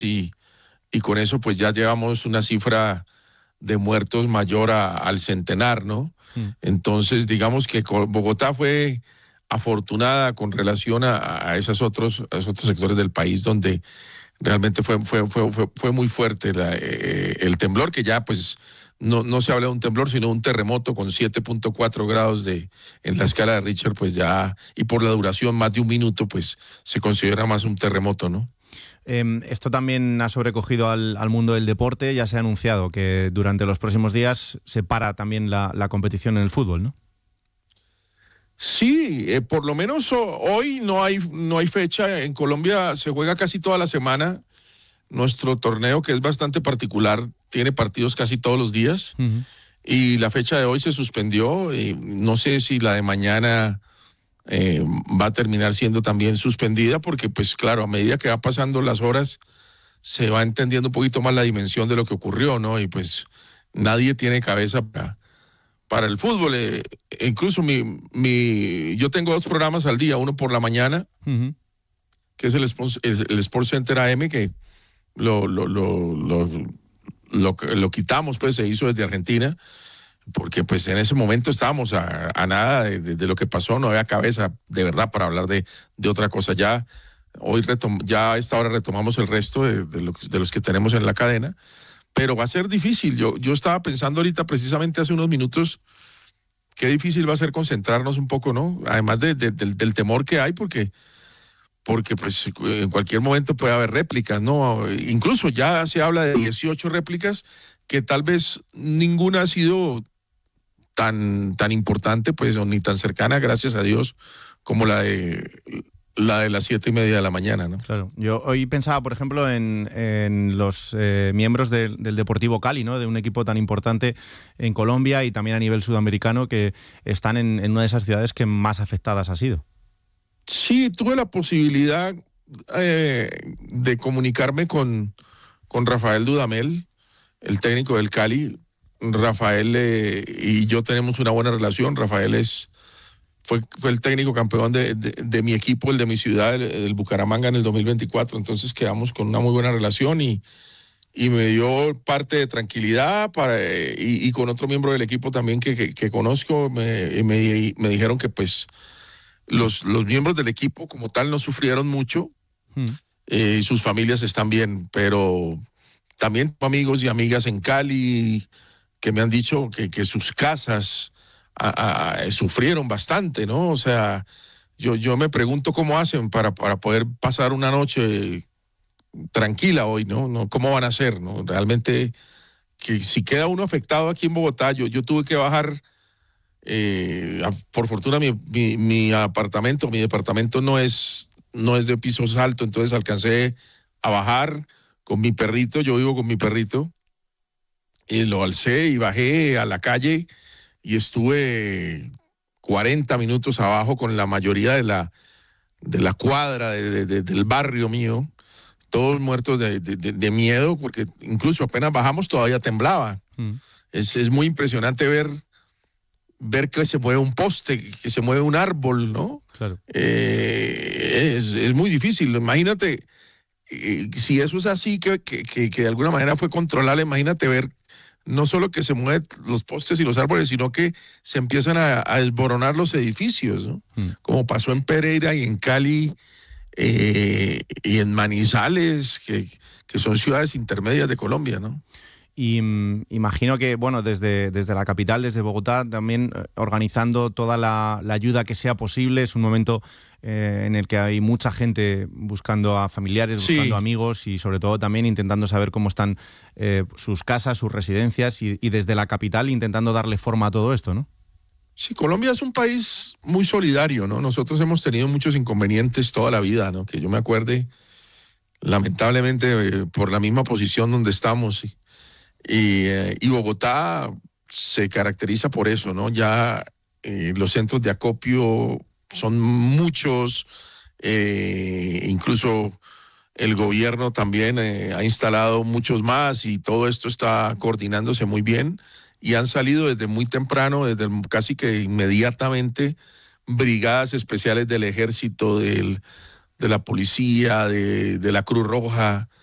y con eso pues ya llevamos una cifra de muertos mayor al centenar, ¿no? Entonces, digamos que Bogotá fue afortunada con relación a esos otros sectores del país donde realmente fue muy fuerte el temblor, que ya pues no se habla de un temblor, sino un terremoto con 7.4 grados en la escala de Richter, pues ya, y por la duración más de un minuto, pues se considera más un terremoto, ¿no? Esto también ha sobrecogido al mundo del deporte. Ya se ha anunciado que durante los próximos días se para también la competición en el fútbol, ¿no? Sí, por lo menos hoy no hay fecha. En Colombia se juega casi toda la semana. Nuestro torneo, que es bastante particular, tiene partidos casi todos los días. Uh-huh. Y la fecha de hoy se suspendió. No sé si la de mañana va a terminar siendo también suspendida, porque pues claro, a medida que va pasando las horas se va entendiendo un poquito más la dimensión de lo que ocurrió, ¿no? Y pues nadie tiene cabeza para el fútbol. Incluso yo tengo 2 programas al día, uno por la mañana, uh-huh, que es el Sports Center AM, que lo quitamos, pues se hizo desde Argentina, porque pues en ese momento estábamos a nada de lo que pasó, no había cabeza de verdad para hablar de otra cosa. Ya hoy ya a esta hora retomamos el resto de los que tenemos en la cadena, pero va a ser difícil. Yo estaba pensando ahorita, precisamente hace unos minutos, qué difícil va a ser concentrarnos un poco, ¿no? Además del temor que hay, porque pues en cualquier momento puede haber réplicas, ¿no? Incluso ya se habla de 18 réplicas, que tal vez ninguna ha sido tan importante, pues, ni tan cercana, gracias a Dios, como la de las 7:30 de la mañana, ¿no? Claro. Yo hoy pensaba, por ejemplo, en los miembros del Deportivo Cali, ¿no? De un equipo tan importante en Colombia y también a nivel sudamericano, que están en una de esas ciudades que más afectadas ha sido. Sí, tuve la posibilidad de comunicarme con Rafael Dudamel, el técnico del Cali. Rafael y yo tenemos una buena relación. Rafael fue el técnico campeón de mi equipo, el de mi ciudad, el Bucaramanga, en el 2024. Entonces quedamos con una muy buena relación y me dio parte de tranquilidad y con otro miembro del equipo también que conozco, me dijeron que pues los miembros del equipo como tal no sufrieron mucho, y sus familias están bien, pero también amigos y amigas en Cali que me han dicho que sus casas sufrieron bastante, ¿no? O sea, yo me pregunto cómo hacen para poder pasar una noche tranquila hoy, ¿no? ¿Cómo van a hacer, no? Realmente, que si queda uno afectado aquí en Bogotá, yo tuve que bajar, por fortuna mi departamento no es de pisos altos, entonces alcancé a bajar con mi perrito. Yo vivo con mi perrito, y lo alcé y bajé a la calle y estuve 40 minutos abajo con la mayoría de la cuadra del barrio mío, todos muertos de miedo, porque incluso apenas bajamos todavía temblaba. Es muy impresionante ver que se mueve un poste, que se mueve un árbol, ¿no? Claro. Es muy difícil. Imagínate, si eso es así, que de alguna manera fue controlable, imagínate ver no solo que se mueven los postes y los árboles, sino que se empiezan a desboronar los edificios, ¿no? Como pasó en Pereira y en Cali, y en Manizales, que son ciudades intermedias de Colombia, ¿no? Y imagino que, bueno, desde la capital, desde Bogotá, también organizando toda la ayuda que sea posible. Es un momento en el que hay mucha gente buscando a familiares, buscando amigos, y sobre todo también intentando saber cómo están sus casas, sus residencias, y desde la capital intentando darle forma a todo esto, ¿no? Sí, Colombia es un país muy solidario, ¿no? Nosotros hemos tenido muchos inconvenientes toda la vida, ¿no? Que yo me acuerde, lamentablemente, por la misma posición donde estamos. Y Bogotá se caracteriza por eso, ¿no? Ya los centros de acopio son muchos, incluso el gobierno también ha instalado muchos más, y todo esto está coordinándose muy bien, y han salido desde muy temprano, casi que inmediatamente, brigadas especiales del ejército, de la policía, de la Cruz Roja,